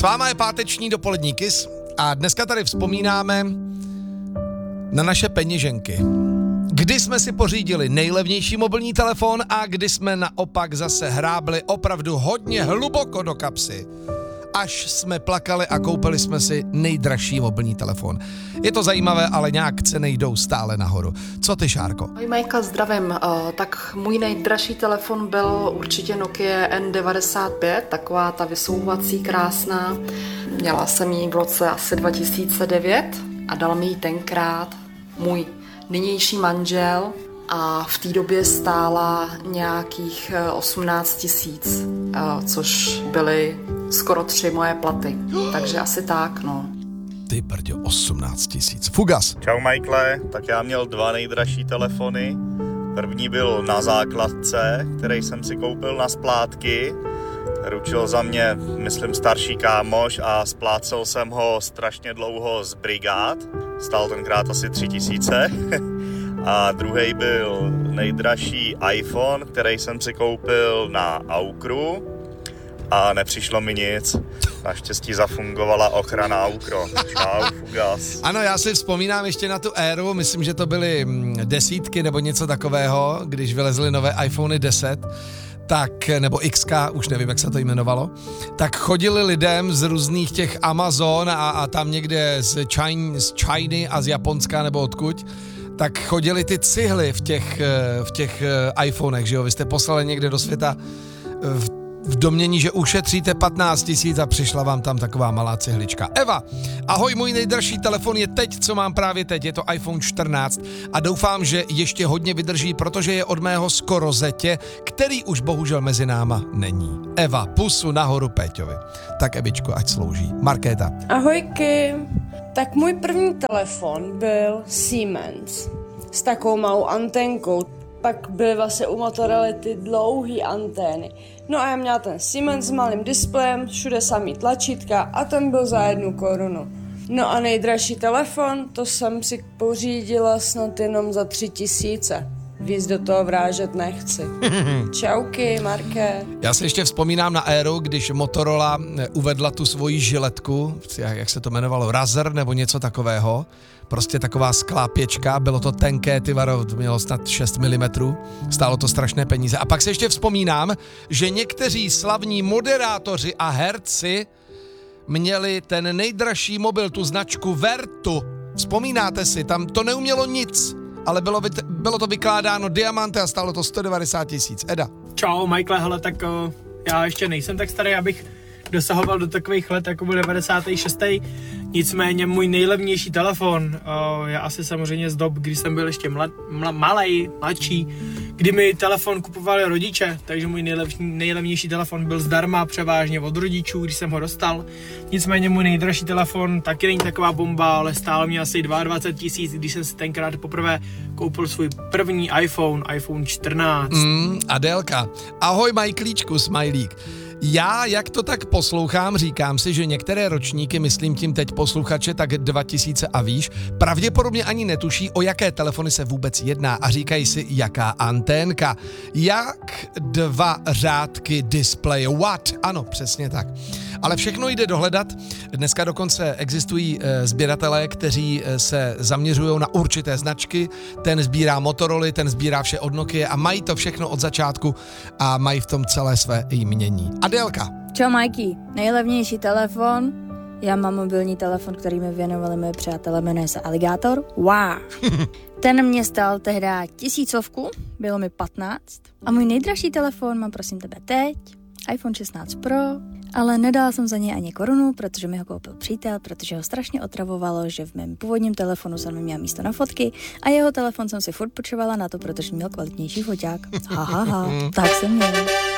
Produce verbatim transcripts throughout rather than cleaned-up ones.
S váma je páteční dopolední Kiss a dneska tady vzpomínáme na naše peněženky. Kdy jsme si pořídili nejlevnější mobilní telefon a kdy jsme naopak zase hrábli opravdu hodně hluboko do kapsy, až jsme plakali a koupili jsme si nejdražší mobilní telefon. Je to zajímavé, ale nějak ceny jdou stále nahoru. Co ty, Šárko? Ahoj Majka, zdravím. Uh, tak můj nejdražší telefon byl určitě Nokia N devadesát pět, taková ta vysouvací krásná. Měla jsem ji v roce asi dva tisíce devět a dal mi ji tenkrát můj nynější manžel a v té době stála nějakých osmnáct tisíc, což byly skoro tři moje platy. Takže asi tak, no. Ty brďo, osmnáct tisíc. Fugas. Čau Michaele, tak já měl dva nejdražší telefony. První byl na základce, který jsem si koupil na splátky. Ručil za mě, myslím, starší kámoš a splácel jsem ho strašně dlouho z brigád. Stál tenkrát asi tři tisíce. A druhý byl nejdražší iPhone, který jsem si koupil na Aukru a nepřišlo mi nic. Naštěstí zafungovala ochrana Aukro. Čau, Fugas. Ano, já si vzpomínám ještě na tu éru, myslím, že to byly desítky nebo něco takového, když vylezly nové iPhony deset, tak, nebo X K, už nevím, jak se to jmenovalo, tak chodili lidem z různých těch Amazon a, a tam někde z, China, z Číny a z Japonska nebo odkud, tak chodili ty cihly v těch, v těch iPhonech, že jo, vy jste poslali někde do světa v v domění, že ušetříte patnáct tisíc a přišla vám tam taková malá cihlička. Eva, ahoj, můj nejdražší telefon je teď, co mám právě teď, je to iPhone čtrnáct a doufám, že ještě hodně vydrží, protože je od mého skoro zetě, který už bohužel mezi náma není. Eva, pusu nahoru Péťovi. Tak Evičko, ať slouží. Markéta. Ahojky, tak můj první telefon byl Siemens s takovou malou anténkou. Pak byly vlastně u Motorola ty dlouhý antény. No a já měla ten Siemens s malým displejem, všude samý tlačítka a ten byl za jednu korunu. No a nejdražší telefon, to jsem si pořídila snad jenom za tři tisíce. Víc do toho vrážet nechci. Čauky, Marké. Já si ještě vzpomínám na éru, když Motorola uvedla tu svoji žiletku, jak se to jmenovalo, Razer nebo něco takového. Prostě taková sklápěčka, bylo to tenké, ty varo, mělo snad šest milimetrů, stálo to strašné peníze. A pak se ještě vzpomínám, že někteří slavní moderátoři a herci měli ten nejdražší mobil, tu značku Vertu. Vzpomínáte si, tam to neumělo nic, ale bylo, bylo to vykládáno diamanty a stálo to sto devadesát tisíc. Eda. Čau, Michaele, hele, tak o, já ještě nejsem tak starý, abych dosahoval do takových let, jako byl devadesátý šestý Nicméně můj nejlevnější telefon o, je asi samozřejmě z dob, kdy jsem byl ještě mlad, mla, malej, mladší, kdy mi telefon kupovali rodiče, takže můj nejlevnější, nejlevnější telefon byl zdarma převážně od rodičů, když jsem ho dostal. Nicméně můj nejdražší telefon taky není taková bomba, ale stál mě asi dvacet dva tisíc, když jsem si tenkrát poprvé koupil svůj první iPhone, iPhone čtrnáct. Mm, Adélka. Ahoj, Majklíčku, smajlík. Já, jak to tak poslouchám, říkám si, že některé ročníky, myslím tím teď posluchače, tak dva tisíce a výš, pravděpodobně ani netuší, o jaké telefony se vůbec jedná a říkají si, jaká anténka, jak dva řádky displeje, what, ano, přesně tak. Ale všechno jde dohledat, dneska dokonce existují e, sběratelé, kteří e, se zaměřují na určité značky, ten sbírá Motorola, ten sbírá vše od Nokia a mají to všechno od začátku a mají v tom celé své jmění. Adélka. Čau Majky, nejlevnější telefon, já mám mobilní telefon, který mi věnovali moje přátelé, jmenuje se Alligator. Wow. Ten mě stál tehdy tisícovku, bylo mi patnáct a můj nejdražší telefon mám prosím tebe teď, iPhone šestnáct Pro, ale nedala jsem za něj ani korunu, protože mi ho koupil přítel, protože ho strašně otravovalo, že v mém původním telefonu jsem neměla místo na fotky a jeho telefon jsem si furt počovala na to, protože měl kvalitnější foťák. Ha, ha, ha, tak jsem měl.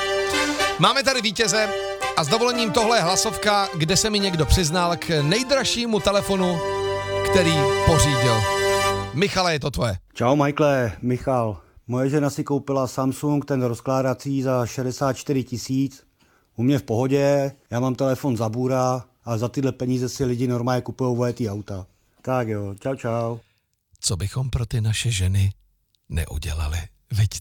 Máme tady vítěze a s dovolením tohle je hlasovka, kde se mi někdo přiznal k nejdražšímu telefonu, který pořídil. Michale, je to tvoje. Čau Michaele, Michal. Moje žena si koupila Samsung, ten rozkládací za šedesát čtyři tisíc. U mě v pohodě, já mám telefon za bůra a za tyhle peníze si lidi normálně kupují vojetý auta. Tak jo, čau čau. Co bychom pro ty naše ženy neudělali, viď